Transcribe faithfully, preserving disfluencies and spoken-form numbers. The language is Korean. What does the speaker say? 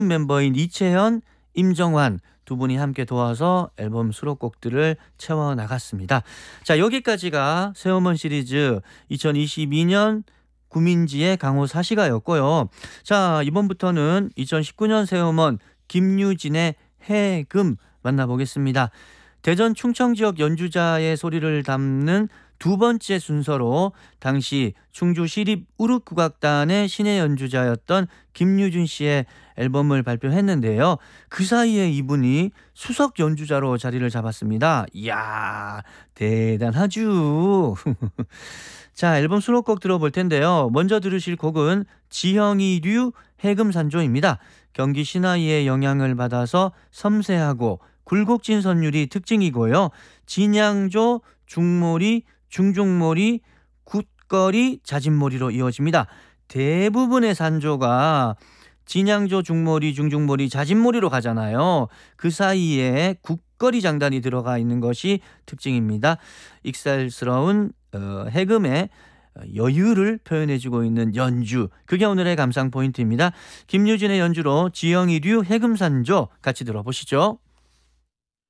멤버인 이채현, 임정환 두 분이 함께 도와서 앨범 수록곡들을 채워 나갔습니다. 자, 여기까지가 새우먼 시리즈 이천이십이 년 구민지의 강호 사시가였고요. 자, 이번부터는 이천십구 년 새우먼 김유진의 해금 만나보겠습니다. 대전 충청 지역 연주자의 소리를 담는 두 번째 순서로 당시 충주 시립 우르국악단의 신의 연주자였던 김유진 씨의 앨범을 발표했는데요. 그 사이에 이분이 수석 연주자로 자리를 잡았습니다. 이야, 대단하죠. 자, 앨범 수록곡 들어볼 텐데요. 먼저 들으실 곡은 지형이류 해금산조입니다. 경기 신화위의 영향을 받아서 섬세하고 굴곡진 선율이 특징이고요. 진양조, 중몰이, 중중몰이, 굿거리, 자진몰이로 이어집니다. 대부분의 산조가 진양조, 중몰이, 중중몰이, 자진몰이로 가잖아요. 그 사이에 굿거리 장단이 들어가 있는 것이 특징입니다. 익살스러운 어, 해금의 여유를 표현해주고 있는 연주, 그게 오늘의 감상 포인트입니다. 김유진의 연주로 지영이류 해금산조 같이 들어보시죠.